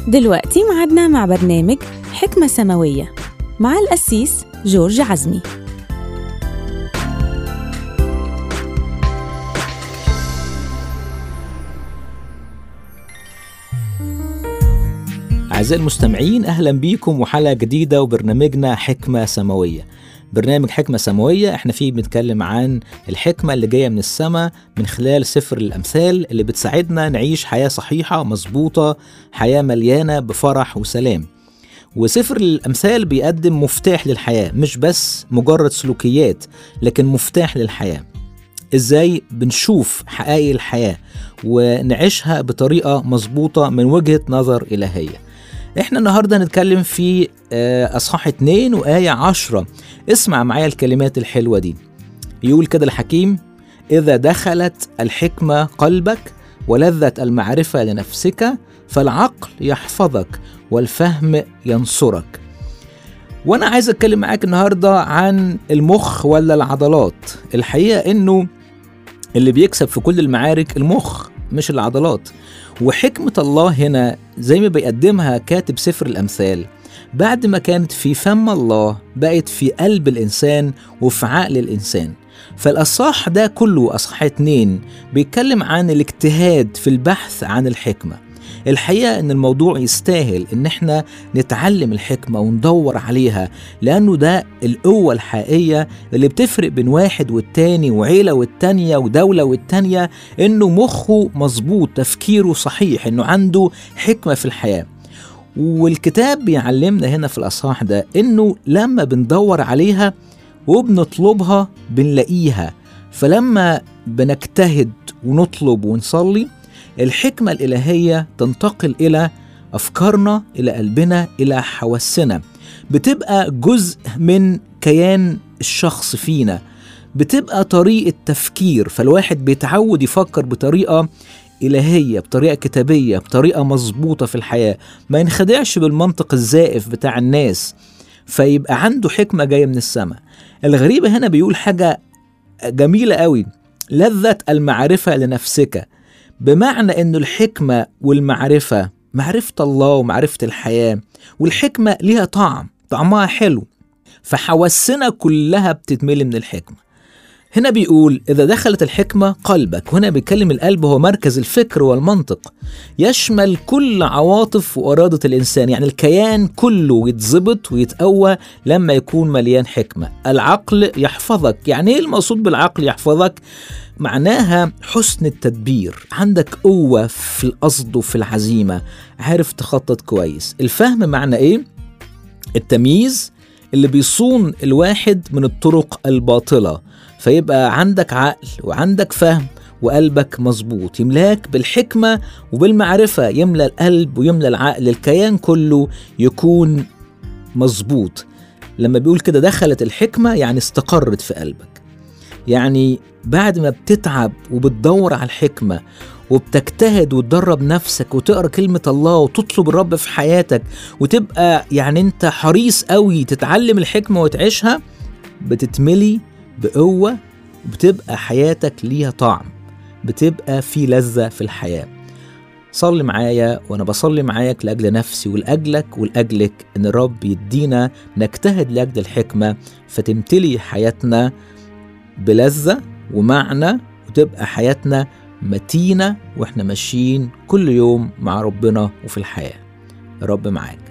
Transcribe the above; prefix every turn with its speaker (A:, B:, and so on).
A: دلوقتي معادنا مع برنامج حكمة سماوية مع القسيس جورج عزمي.
B: أعزائي المستمعين، أهلا بيكم وحلقة جديدة وبرنامجنا حكمة سماوية. برنامج حكمة سماوية احنا فيه بنتكلم عن الحكمة اللي جاية من السماء من خلال سفر الأمثال اللي بتساعدنا نعيش حياة صحيحة مظبوطة، حياة مليانة بفرح وسلام. وسفر الأمثال بيقدم مفتاح للحياة، مش بس مجرد سلوكيات لكن مفتاح للحياة. ازاي بنشوف حقائق الحياة ونعيشها بطريقة مظبوطة من وجهة نظر إلهية. احنا النهاردة نتكلم في أصحاح 2 وآية 10. اسمع معايا الكلمات الحلوة دي. يقول كده الحكيم: إذا دخلت الحكمة قلبك ولذة المعرفة لنفسك فالعقل يحفظك والفهم ينصرك. وانا عايز اتكلم معاك النهاردة عن المخ ولا العضلات. الحقيقة انه اللي بيكسب في كل المعارك المخ مش العضلات. وحكمة الله هنا زي ما بيقدمها كاتب سفر الأمثال، بعد ما كانت في فم الله بقت في قلب الإنسان وفي عقل الإنسان. فالأصحاح ده كله أصحاح 2 بيتكلم عن الاجتهاد في البحث عن الحكمة. الحقيقة ان الموضوع يستاهل ان احنا نتعلم الحكمة وندور عليها، لانه ده القوة الحقيقية اللي بتفرق بين واحد والتاني وعيلة والتانية ودولة والتانية، انه مخه مظبوط، تفكيره صحيح، انه عنده حكمة في الحياة. والكتاب بيعلمنا هنا في الأصحاح ده انه لما بندور عليها وبنطلبها بنلاقيها. فلما بنجتهد ونطلب ونصلي، الحكمة الإلهية تنتقل إلى أفكارنا، إلى قلبنا، إلى حواسنا، بتبقى جزء من كيان الشخص فينا، بتبقى طريقة تفكير. فالواحد بيتعود يفكر بطريقة إلهية، بطريقة كتابية، بطريقة مظبوطة في الحياة، ما ينخدعش بالمنطق الزائف بتاع الناس، فيبقى عنده حكمة جاية من السماء. الغريبة هنا بيقول حاجة جميلة قوي: لذة المعرفة لنفسك. بمعنى أن الحكمة والمعرفة، معرفة الله ومعرفة الحياة، والحكمة ليها طعمها حلو، فحواسنا كلها بتتملي من الحكمة. هنا بيقول إذا دخلت الحكمة قلبك، هنا بيكلم القلب، هو مركز الفكر والمنطق، يشمل كل عواطف وإرادة الإنسان، يعني الكيان كله يتظبط ويتقوى لما يكون مليان حكمة. العقل يحفظك. يعني إيه المقصود بالعقل يحفظك؟ معناها حسن التدبير، عندك قوة في القصد وفي العزيمة، عارف تخطط كويس. الفهم معنى إيه؟ التمييز اللي بيصون الواحد من الطرق الباطلة. فيبقى عندك عقل وعندك فهم وقلبك مظبوط، يملاك بالحكمة وبالمعرفة، يملى القلب ويملى العقل، الكيان كله يكون مظبوط. لما بيقول كده دخلت الحكمة يعني استقرت في قلبك. يعني بعد ما بتتعب وبتدور على الحكمة وبتجتهد وتدرب نفسك وتقرأ كلمة الله وتطلب الرب في حياتك وتبقى يعني انت حريص قوي تتعلم الحكمة وتعيشها، بتتملي بقوة وبتبقى حياتك ليها طعم، بتبقى في لذة في الحياة. صلي معايا وانا بصلي معاك لأجل نفسي ولأجلك ولأجلك ان الرب يدينا نجتهد لأجل الحكمة فتمتلي حياتنا بلذة ومعنى، وتبقى حياتنا متينة واحنا ماشيين كل يوم مع ربنا وفي الحياة. رب معاك.